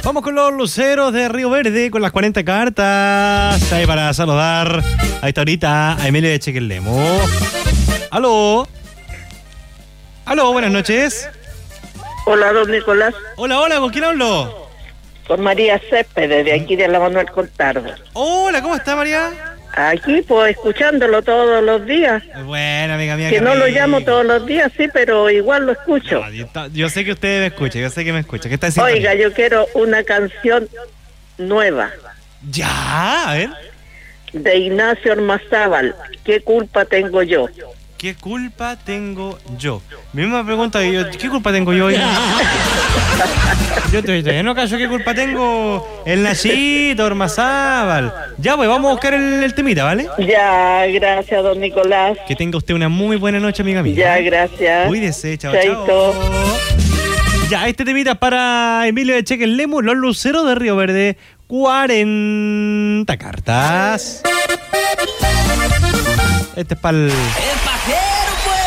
Vamos con los luceros de Río Verde con las 40 cartas. Ahí para saludar a esta horita a Emilio de Chequelemo. Aló. Aló, buenas noches. Hola, don Nicolás. Hola, hola, ¿con quién hablo? Con María Céspedes, de aquí de la Manuel Contardo. Hola, ¿cómo está, María? Aquí, pues, escuchándolo todos los días. Buena, amiga mía. Que no lo llamo todos los días, sí, pero igual lo escucho. No, yo sé que usted me escucha, yo sé que me escucha. ¿Qué está diciendo? Oiga, yo quiero una canción nueva. Ya, a ver. De Ignacio Ormazábal. ¿Qué culpa tengo yo? ¿Qué culpa tengo yo? Mi misma pregunta, ¿qué culpa tengo yo? Yo todavía no callo, ¿qué culpa tengo? El Nachito, Ormazábal. Ya, pues vamos a buscar el temita, ¿vale? Ya, gracias, don Nicolás. Que tenga usted una muy buena noche, amiga mía. Ya, gracias. Cuídese, chao, Chaito. chao. Ya, este temita es para Emilio de Chequelemo, los luceros de Río Verde. 40 cartas. Este es para el